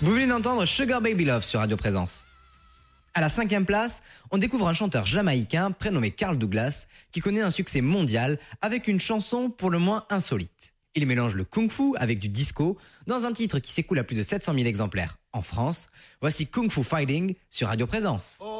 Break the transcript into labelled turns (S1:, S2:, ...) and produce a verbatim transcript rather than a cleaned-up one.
S1: Vous venez d'entendre Sugar Baby Love sur Radio Présence. À la cinquième place, on découvre un chanteur jamaïcain prénommé Carl Douglas qui connaît un succès mondial avec une chanson pour le moins insolite. Il mélange le kung-fu avec du disco dans un titre qui s'écoule à plus de sept cent mille exemplaires en France. Voici Kung Fu Fighting sur Radio Présence. Oh.